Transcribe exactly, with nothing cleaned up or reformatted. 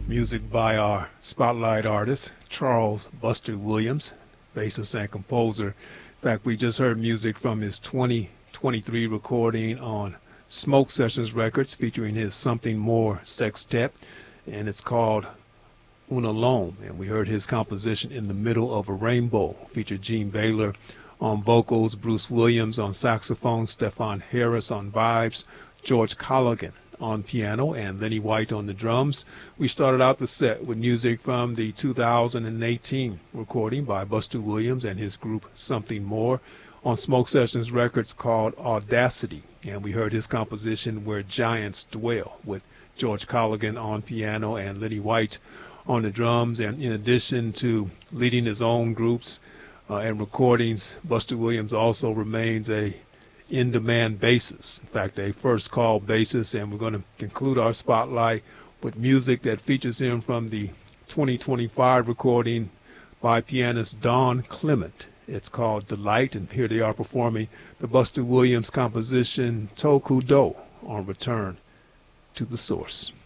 Music by our spotlight artist, Charles Buster Williams, bassist and composer. In fact, we just heard music from his twenty twenty-three recording on Smoke Sessions Records featuring his Something More sextet, and it's called Una Lome. And we heard his composition In the Middle of a Rainbow, featured Gene Baylor on vocals, Bruce Williams on saxophone, Stefan Harris on vibes, George Colligan on piano, and Lenny White on the drums. We started out the set with music from the two thousand eighteen recording by Buster Williams and his group Something More on Smoke Sessions Records called Audacity, and we heard his composition Where Giants Dwell with George Colligan on piano and Lenny White on the drums. And in addition to leading his own groups uh, and recordings, Buster Williams also remains a in-demand bassist. In fact, a first-call bassist, and we're going to conclude our spotlight with music that features him from the twenty twenty-five recording by pianist Don Clement. It's called Delight, and here they are performing the Buster Williams composition Toku Do on Return to the Source.